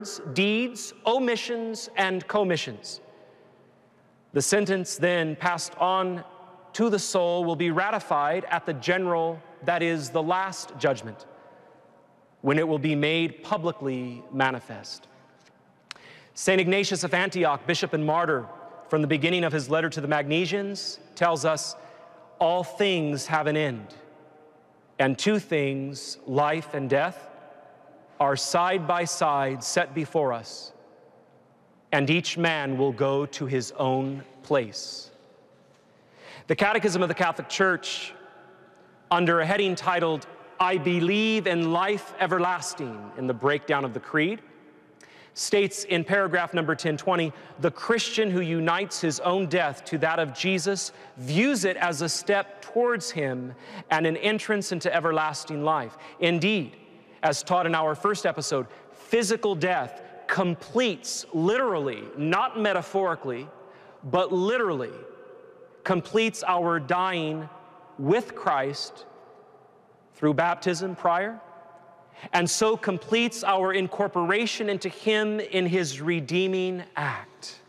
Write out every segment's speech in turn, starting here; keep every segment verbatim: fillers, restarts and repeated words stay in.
deeds, omissions, and commissions. The sentence then passed on to the soul will be ratified at the general, that is, the last judgment, when it will be made publicly manifest. Saint Ignatius of Antioch, bishop and martyr, from the beginning of his letter to the Magnesians, tells us, all things have an end, and two things, life and death, are side by side set before us, and each man will go to his own place. The Catechism of the Catholic Church, under a heading titled, I believe in life everlasting, in the breakdown of the Creed, states in paragraph number ten twenty, the Christian who unites his own death to that of Jesus views it as a step towards him and an entrance into everlasting life. Indeed, as taught in our first episode, physical death completes, literally, not metaphorically, but literally, completes our dying with Christ through baptism prior, and so completes our incorporation into him in his redeeming act.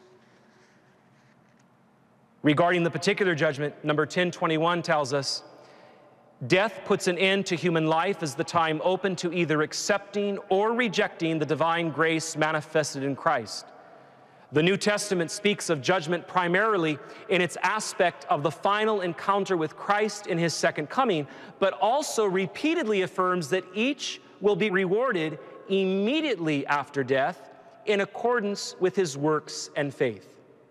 Regarding the particular judgment, number ten twenty-one tells us, death puts an end to human life as the time open to either accepting or rejecting the divine grace manifested in Christ. The New Testament speaks of judgment primarily in its aspect of the final encounter with Christ in his second coming, but also repeatedly affirms that each will be rewarded immediately after death in accordance with his works and faith.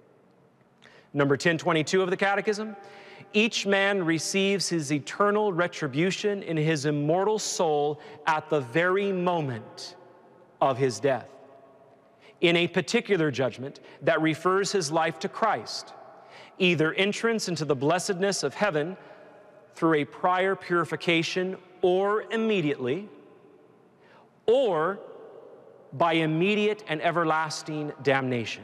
Number ten twenty-two of the Catechism, each man receives his eternal retribution in his immortal soul at the very moment of his death, in a particular judgment that refers his life to Christ, either entrance into the blessedness of heaven through a prior purification or immediately, or by immediate and everlasting damnation.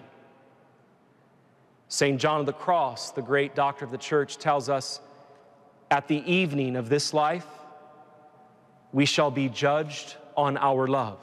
Saint John of the Cross, the great doctor of the church, tells us, at the evening of this life, we shall be judged on our love.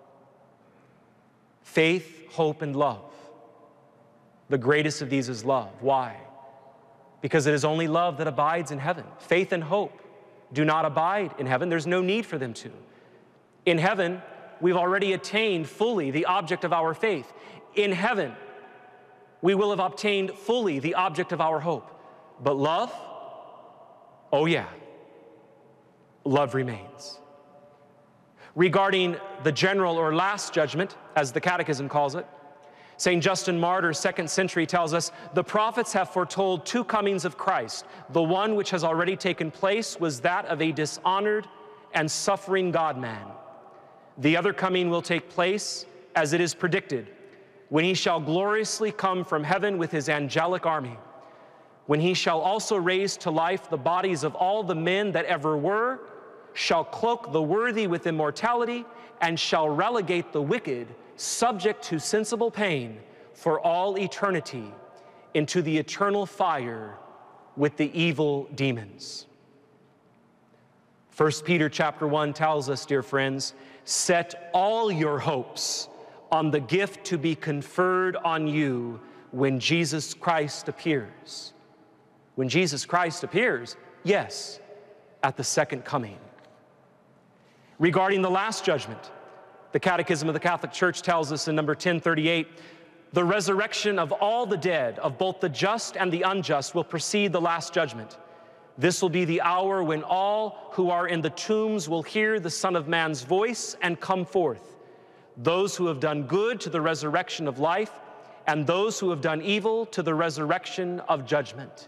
Faith, hope, and love. The greatest of these is love. Why? Because it is only love that abides in heaven. Faith and hope do not abide in heaven. There's no need for them to. In heaven, we've already attained fully the object of our faith. In heaven, we will have obtained fully the object of our hope. But love, oh yeah, love remains. Regarding the general or last judgment, as the Catechism calls it, Saint Justin Martyr, second century, tells us, the prophets have foretold two comings of Christ. The one which has already taken place was that of a dishonored and suffering God-man. The other coming will take place as it is predicted, when he shall gloriously come from heaven with his angelic army, when he shall also raise to life the bodies of all the men that ever were, shall cloak the worthy with immortality, and shall relegate the wicked, subject to sensible pain, for all eternity, into the eternal fire with the evil demons. First Peter chapter one tells us, dear friends, set all your hopes on the gift to be conferred on you when Jesus Christ appears. When Jesus Christ appears, yes, at the second coming. Regarding the last judgment, the Catechism of the Catholic Church tells us in number ten thirty-eight, the resurrection of all the dead, of both the just and the unjust, will precede the last judgment. This will be the hour when all who are in the tombs will hear the Son of Man's voice and come forth. Those who have done good to the resurrection of life, and those who have done evil to the resurrection of judgment.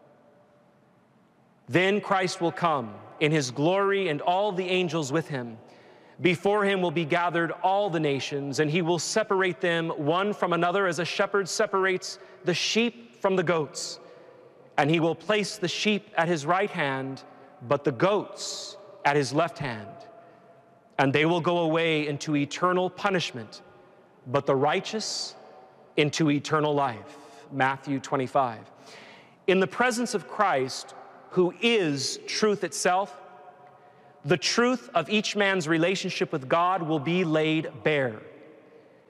Then Christ will come in his glory and all the angels with him. Before him will be gathered all the nations, and he will separate them one from another as a shepherd separates the sheep from the goats. And he will place the sheep at his right hand, but the goats at his left hand. And they will go away into eternal punishment, but the righteous into eternal life. Matthew twenty-five. In the presence of Christ, who is truth itself, the truth of each man's relationship with God will be laid bare.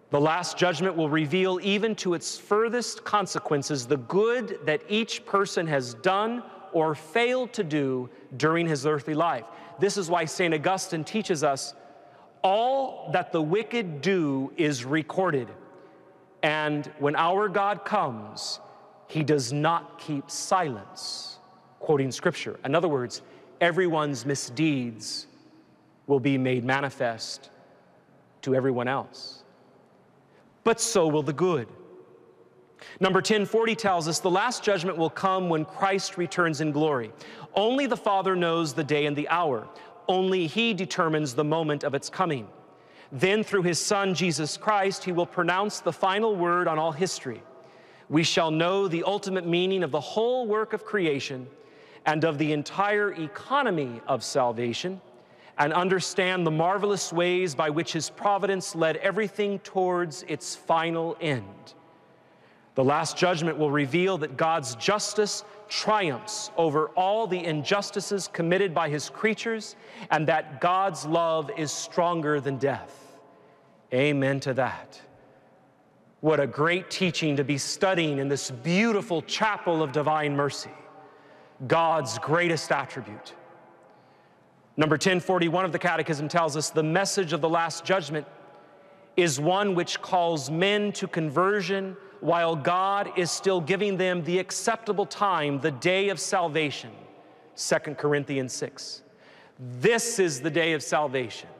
The last judgment will reveal even to its furthest consequences the good that each person has done or failed to do during his earthly life. This is why Saint Augustine teaches us, all that the wicked do is recorded. And when our God comes, he does not keep silence, quoting Scripture. In other words, everyone's misdeeds will be made manifest to everyone else. But so will the good. Number ten forty tells us the last judgment will come when Christ returns in glory. Only the Father knows the day and the hour. Only he determines the moment of its coming. Then through his Son, Jesus Christ, he will pronounce the final word on all history. We shall know the ultimate meaning of the whole work of creation and of the entire economy of salvation, and understand the marvelous ways by which his providence led everything towards its final end. The last judgment will reveal that God's justice triumphs over all the injustices committed by his creatures, and that God's love is stronger than death. Amen to that. What a great teaching to be studying in this beautiful chapel of divine mercy, God's greatest attribute. Number ten forty-one of the Catechism tells us the message of the last judgment is one which calls men to conversion while God is still giving them the acceptable time, the day of salvation, Second Corinthians six. This is the day of salvation.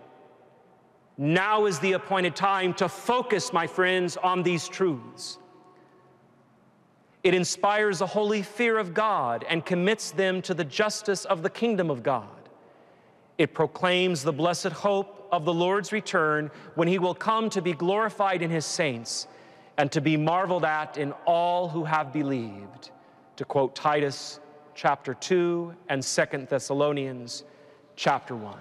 Now is the appointed time to focus, my friends, on these truths. It inspires a holy fear of God and commits them to the justice of the kingdom of God. It proclaims the blessed hope of the Lord's return, when he will come to be glorified in his saints and to be marveled at in all who have believed, to quote Titus chapter two and Second Thessalonians chapter one.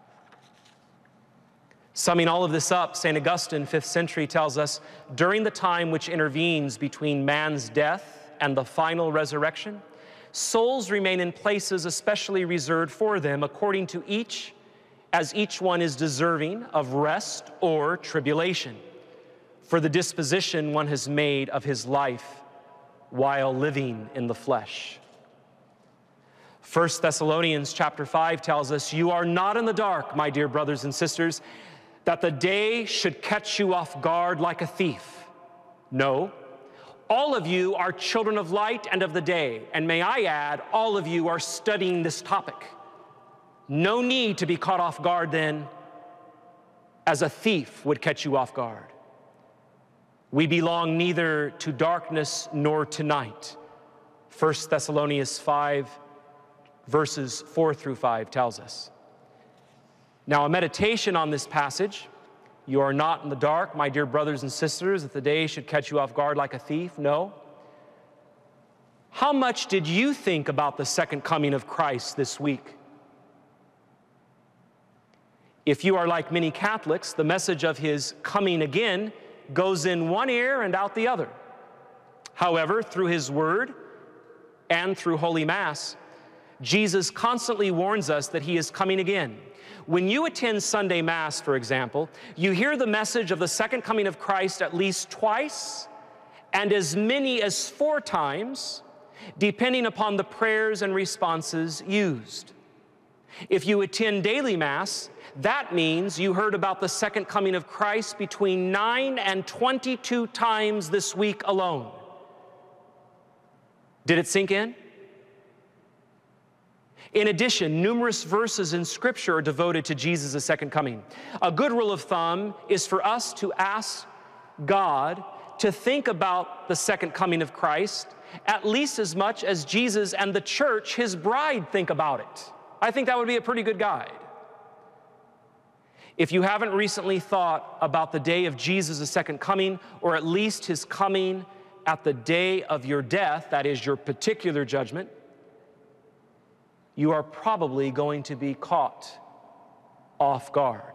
Summing all of this up, Saint Augustine, fifth century, tells us, during the time which intervenes between man's death and the final resurrection, souls remain in places especially reserved for them, according to each, as each one is deserving of rest or tribulation, for the disposition one has made of his life while living in the flesh. First Thessalonians chapter five tells us, you are not in the dark, my dear brothers and sisters, that the day should catch you off guard like a thief. No, all of you are children of light and of the day, and may I add, all of you are studying this topic. No need to be caught off guard then, as a thief would catch you off guard. We belong neither to darkness nor to night. First Thessalonians five, verses four through five tells us. Now, a meditation on this passage, you are not in the dark, my dear brothers and sisters, that the day should catch you off guard like a thief. No. How much did you think about the second coming of Christ this week? If you are like many Catholics, the message of his coming again goes in one ear and out the other. However, through his word and through Holy Mass, Jesus constantly warns us that he is coming again. When you attend Sunday Mass, for example, you hear the message of the second coming of Christ at least twice and as many as four times, depending upon the prayers and responses used. If you attend daily Mass, that means you heard about the second coming of Christ between nine and twenty-two times this week alone. Did it sink in? In addition, numerous verses in Scripture are devoted to Jesus' second coming. A good rule of thumb is for us to ask God to think about the second coming of Christ at least as much as Jesus and the church, his bride, think about it. I think that would be a pretty good guide. If you haven't recently thought about the day of Jesus' second coming, or at least his coming at the day of your death, that is your particular judgment, you are probably going to be caught off guard.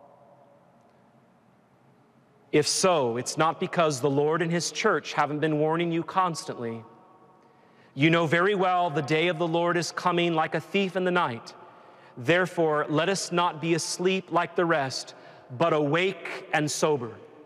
If so, it's not because the Lord and his church haven't been warning you constantly. You know very well the day of the Lord is coming like a thief in the night. Therefore, let us not be asleep like the rest, but awake and sober.